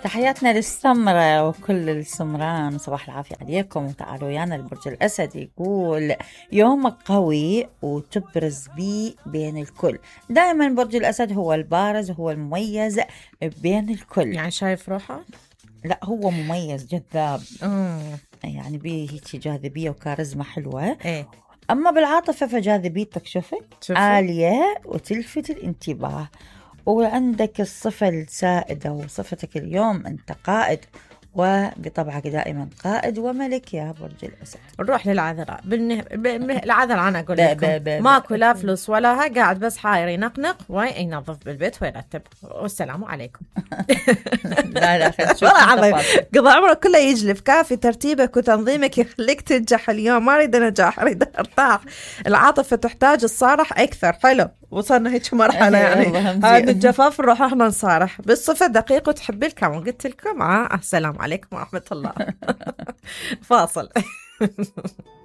تحياتنا للسمرة وكل السمران، صباح العافية عليكم. وتعالوا يانا البرج الأسد يقول يومك قوي وتبرز بيه بين الكل. دائما برج الأسد هو البارز، هو المميز بين الكل. يعني شايف روحه؟ لا، هو مميز جذاب. يعني بيه هيك جاذبية وكاريزما حلوة. ايه. أما بالعاطفة فجاذبيتك شفت عالية وتلفت الانتباه. وعندك الصفة السائدة وصفتك اليوم أنت قائد، وبطبعك دائما قائد وملك يا برج الأسد. نروح للعذراء. العذراء أنا أقول لكم ماكو لا فلوس ولا قاعد بس حاير ينقنق وينظف بالبيت ويرتب، والسلام عليكم. لا قضى عمرك كله يجلف. كافي ترتيبك وتنظيمك يخليك تنجح اليوم. ما أريد نجاح، أريد أرتاح. العاطفة تحتاج الصارح أكثر. حلو، وصلنا هيك مرحلة يعني هذا الجفاف نروح احنا نصارح. بالصفة دقيق وتحب الكم. قلت لكم السلام عليكم ورحمة الله. فاصل.